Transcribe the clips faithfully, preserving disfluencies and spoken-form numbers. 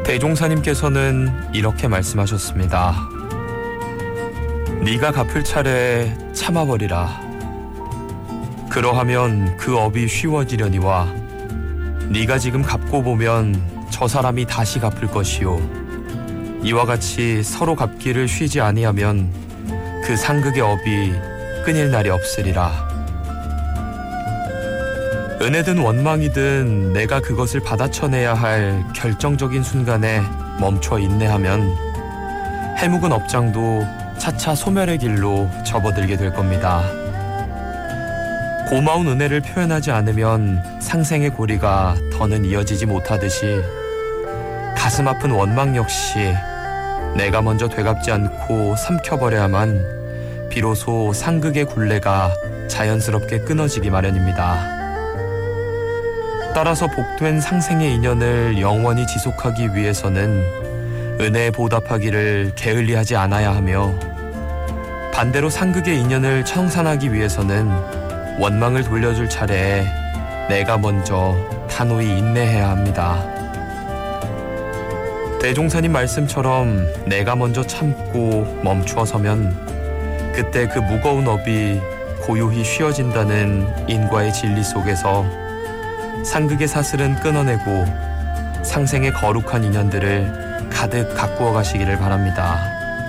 대종사님께서는 이렇게 말씀하셨습니다. 네가 갚을 차례에 참아버리라. 그러하면 그 업이 쉬워지려니와 네가 지금 갚고 보면 저 사람이 다시 갚을 것이요 이와 같이 서로 갚기를 쉬지 아니하면 그 상극의 업이 끊일 날이 없으리라. 은혜든 원망이든 내가 그것을 받아쳐내야 할 결정적인 순간에 멈춰 인내하면 해묵은 업장도 차차 소멸의 길로 접어들게 될 겁니다. 고마운 은혜를 표현하지 않으면 상생의 고리가 더는 이어지지 못하듯이 가슴 아픈 원망 역시 내가 먼저 되갚지 않고 삼켜버려야만 비로소 상극의 굴레가 자연스럽게 끊어지기 마련입니다. 따라서 복된 상생의 인연을 영원히 지속하기 위해서는 은혜에 보답하기를 게을리하지 않아야 하며 반대로 상극의 인연을 청산하기 위해서는 원망을 돌려줄 차례에 내가 먼저 단호히 인내해야 합니다. 대종사님 말씀처럼 내가 먼저 참고 멈추어 서면 그때 그 무거운 업이 고요히 쉬어진다는 인과의 진리 속에서 상극의 사슬은 끊어내고 상생의 거룩한 인연들을 가득 가꾸어 가시기를 바랍니다.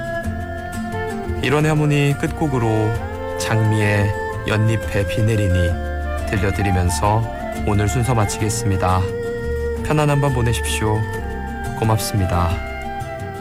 이런 하모니 끝곡으로 장미의 연잎에 비 내리니 들려드리면서 오늘 순서 마치겠습니다. 편안한 밤 보내십시오. 고맙습니다.